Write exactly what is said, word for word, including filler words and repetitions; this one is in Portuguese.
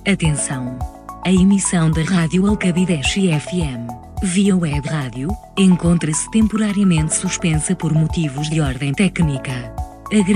Atenção! A emissão da Rádio Alcabideche F M, via web rádio, encontra-se temporariamente suspensa por motivos de ordem técnica.